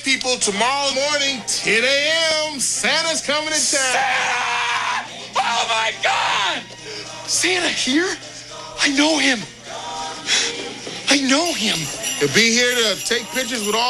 people, tomorrow morning, 10 a.m., Santa's coming to town. Santa! Oh, my God! Santa here? I know him. I know him. He'll be here to take pictures with all